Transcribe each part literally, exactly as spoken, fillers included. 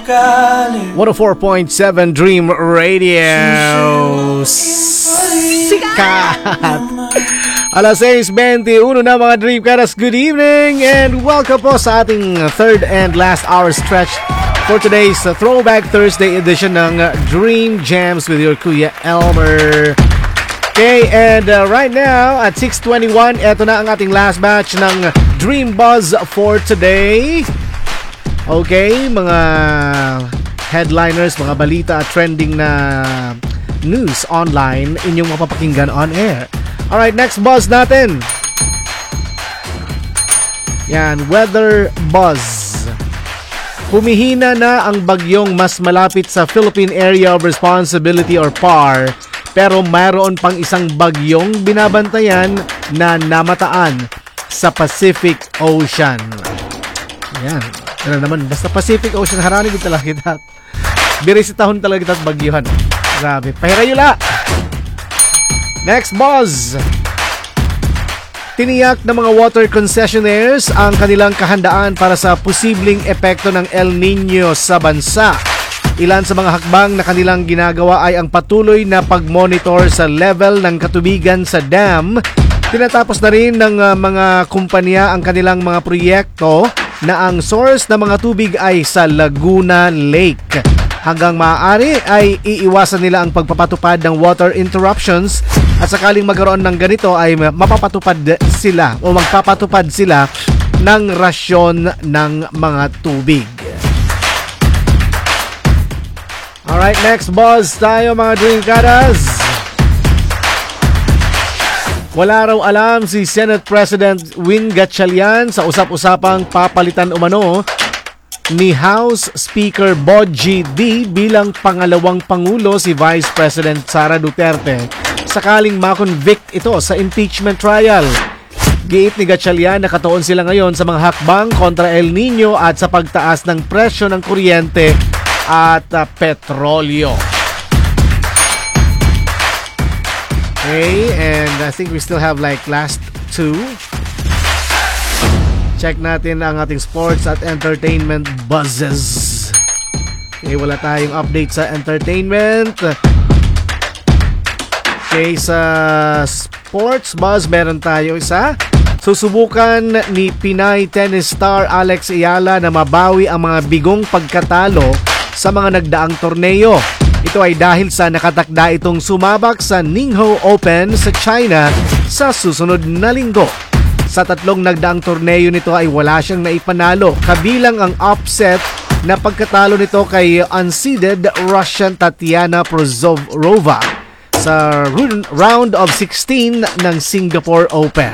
one oh four point seven Dream Radio. Sikat! Alas sais twenty-one na mga Dream Caras. Good evening and welcome po sa ating third and last hour stretch for today's Throwback Thursday edition ng Dream Jams with your Kuya Elmer. Okay, and uh, right now at six twenty-one, eto na ang ating last batch ng Dream Buzz for today. Okay, mga headliners, mga balita at trending na news online inyong mapapakinggan on air. Alright, next buzz natin. Yan, weather buzz. Humihina na ang bagyong mas malapit sa Philippine Area of Responsibility or P A R, pero mayroon pang isang bagyong binabantayan na namataan sa Pacific Ocean. Yan. Ano naman, basta Pacific Ocean, harani ko talaga kita. Birisitahon talaga kita bagyuhan. Grabe. Pahirayula! Next buzz. Tiniyak ng mga water concessionaires ang kanilang kahandaan para sa posibleng epekto ng El Nino sa bansa. Ilan sa mga hakbang na kanilang ginagawa ay ang patuloy na pag-monitor sa level ng katubigan sa dam. Tinatapos na rin ng uh, mga kumpanya ang kanilang mga proyekto na ang source ng mga tubig ay sa Laguna Lake. Hanggang maaari ay iiwasan nila ang pagpapatupad ng water interruptions at sakaling magkaroon ng ganito ay mapapatupad sila o magpapatupad sila ng rasyon ng mga tubig. Alright, next buzz tayo mga Dreamcadas. Wala raw alam si Senate President Win Gatchalian sa usap-usapang papalitan umano ni House Speaker Boji D bilang pangalawang pangulo si Vice President Sara Duterte sakaling makonvict ito sa impeachment trial. Giit ni Gatchalian na katuon sila ngayon sa mga hakbang kontra El Nino at sa pagtaas ng presyo ng kuryente at uh, petrolyo. Okay, and I think we still have like last two. Check natin ang ating sports at entertainment buzzes. Okay, wala tayong update sa entertainment. Okay, sa sports buzz meron tayo isa. Susubukan ni Pinay tennis star Alex Ayala na mabawi ang mga bigong pagkatalo sa mga nagdaang torneo. Ito ay dahil sa nakatakda itong sumabak sa Ningbo Open sa China sa susunod na linggo. Sa tatlong nagdaang torneo nito ay wala siyang naipanalo, kabilang ang upset na pagkatalo nito kay unseeded Russian Tatiana Prozorova sa round of sixteen ng Singapore Open.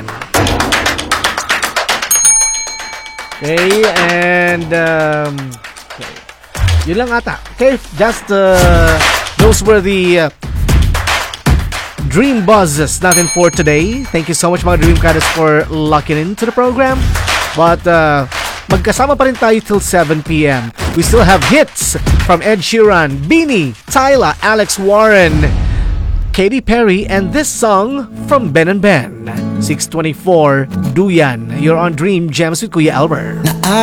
Okay, and um, okay. Yun lang ata. Okay, just uh, those were the uh, Dream Buzzes natin for today. Thank you so much mga Dreamcaters for locking into the program. But uh, magkasama pa rin tayo till seven p.m. We still have hits from Ed Sheeran, Beanie, Tyla, Alex Warren, Katy Perry, and this song from Ben and Ben. six twenty-four, Duyan. You're on Dream Jams with Kuya Albert.